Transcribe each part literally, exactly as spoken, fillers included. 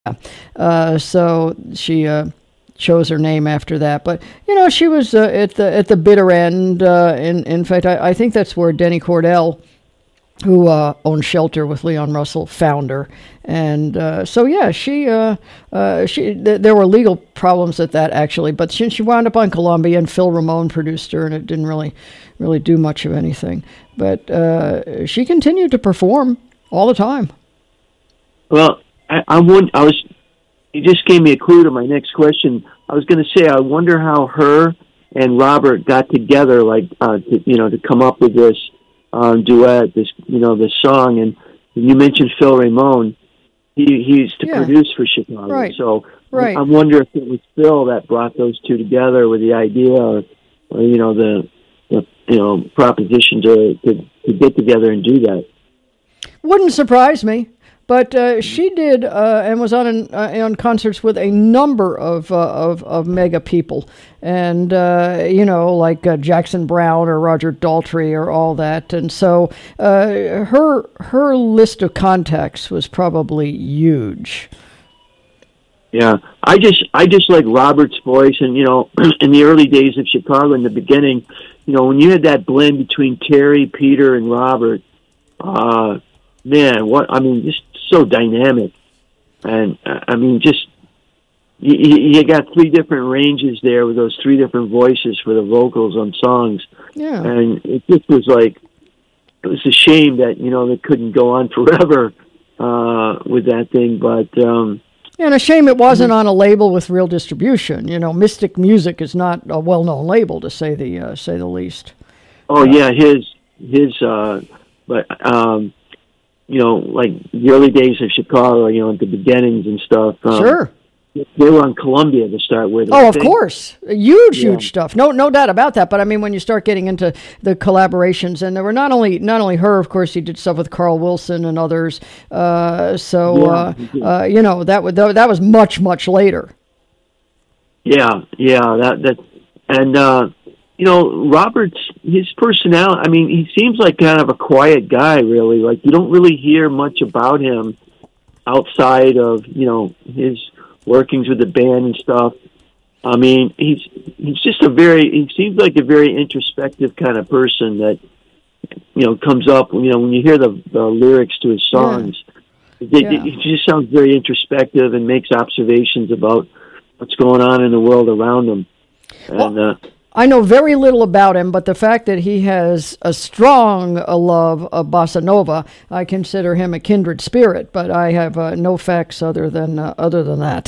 Uh, so she uh, chose her name after that. But you know, she was uh, at the at the bitter end. Uh, in in fact, I, I think that's where Denny Cordell, who uh, owned Shelter with Leon Russell, found her. And uh, so yeah, she uh, uh, she th- there were legal problems at that actually, but she she wound up on Columbia, and Phil Ramone produced her, and it didn't really really do much of anything. But uh, she continued to perform all the time. Well, I, I would. I was. You just gave me a clue to my next question. I was going to say, I wonder how her and Robert got together, like uh, to, you know, to come up with this um, duet, this you know, this song. And you mentioned Phil Ramone. He he used to Yeah. produce for Chicago, Right. so Right. I wonder if it was Phil that brought those two together with the idea, or, or you know, the, the you know proposition to, to to get together and do that. Wouldn't surprise me. But uh, she did uh, and was on an, uh, on concerts with a number of uh, of, of mega people, and uh, you know, like uh, Jackson Browne or Roger Daltrey or all that. And so uh, her her list of contacts was probably huge. Yeah, I just I just like Robert's voice, and you know, in the early days of Chicago, in the beginning, you know, when you had that blend between Terry, Peter, and Robert, uh, man, what I mean, just so dynamic, and uh, I mean, just you, you got three different ranges there with those three different voices for the vocals on songs, Yeah, and it just was like it was a shame that you know they couldn't go on forever uh, with that thing, but. Um, and a shame it wasn't on a label with real distribution. You know, Mystic Music is not a well-known label, to say the uh, say the least. Oh yeah, his his, uh, but um, you know, like the early days of Chicago, you know, at the beginnings and stuff. Um, Sure. They were on Columbia to start with. Oh, I of think. course. Huge, Yeah. huge stuff. No no doubt about that. But I mean, when you start getting into the collaborations, and there were not only not only her, of course, he did stuff with Carl Wilson and others. Uh, so, Yeah, uh, he did. uh, you know, that, would, that was much, much later. Yeah, yeah, that that, and uh, you know, Robert's his personality. I mean, he seems like kind of a quiet guy, really. Like you don't really hear much about him outside of you know his workings with the band and stuff. I mean, he's he's just a very he seems like a very introspective kind of person that you know comes up. You know, when you hear the, the lyrics to his songs, it, Yeah. it, it just sounds very introspective and makes observations about what's going on in the world around him. And Well, uh, I know very little about him, but the fact that he has a strong uh, love of bossa nova, I consider him a kindred spirit. But I have uh, no facts other than uh, other than that.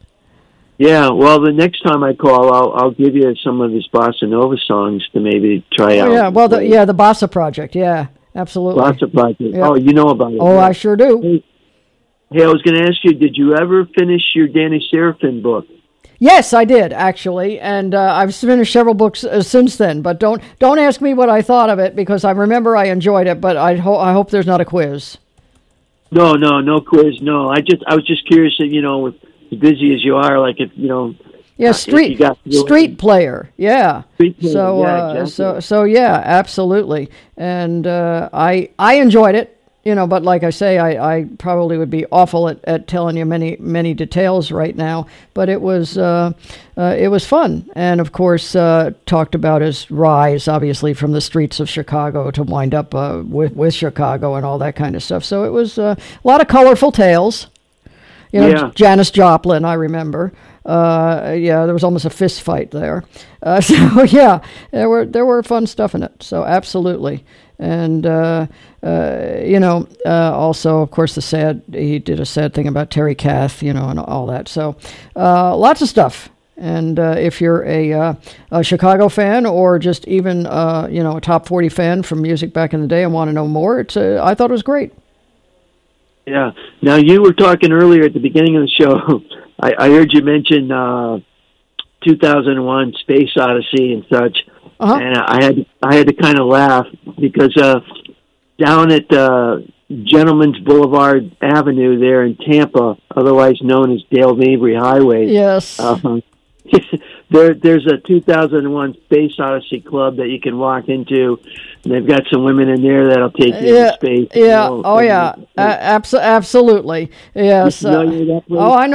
yeah, well, the next time I call, I'll I'll give you some of his bossa nova songs to maybe try out. Oh, yeah, well, the, yeah, the Bossa Project, yeah, absolutely. Bossa Project. Yeah. Oh, you know about it. Oh, yeah. I sure do. Hey, hey, I was going to ask you, did you ever finish your Danny Serafin book? Yes, I did actually, and uh, I've finished several books uh, since then. But don't don't ask me what I thought of it, because I remember I enjoyed it. But I ho- I hope there's not a quiz. No, no, no quiz. No, I just I was just curious that you know, with as busy as you are, like if you know. Yeah, uh, if street you got to do it- street player. Yeah. Street player, So yeah, uh, exactly. so so yeah, absolutely. And uh, I I enjoyed it. You know, but like I say, I, I probably would be awful at, at telling you many many details right now. But it was uh, uh, it was fun, and of course uh, talked about his rise, obviously from the streets of Chicago to wind up uh, with with Chicago and all that kind of stuff. So it was uh, a lot of colorful tales. You know, Yeah. Janis Joplin, I remember. Uh, yeah, there was almost a fist fight there. Uh, so yeah, there were there were fun stuff in it. So absolutely, and uh, uh, you know, uh, also of course the sad he did a sad thing about Terry Kath, you know, and all that. So uh, lots of stuff. And uh, if you're a, uh, a Chicago fan, or just even uh, you know a top forty fan from music back in the day and want to know more, it's uh, I thought it was great. Yeah. Now you were talking earlier at the beginning of the show. I, I heard you mention uh, two thousand one Space Odyssey and such, Uh-huh. and I had I had to kind of laugh because uh, down at uh, Gentleman's Boulevard Avenue there in Tampa, otherwise known as Dale Mabry Highway, Yes. uh, there, there's a two thousand one Space Odyssey club that you can walk into. And they've got some women in there that'll take you yeah, to space. Yeah. You know, oh, yeah. Uh, abso- absolutely. Yes. You familiar with that place? Oh, I know.